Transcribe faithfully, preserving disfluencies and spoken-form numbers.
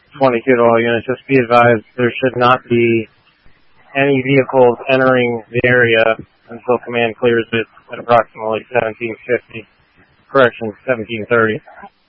twenty-two to all units. Just be advised there should not be any vehicles entering the area until command clears it at approximately seventeen fifty. Correction, seventeen thirty.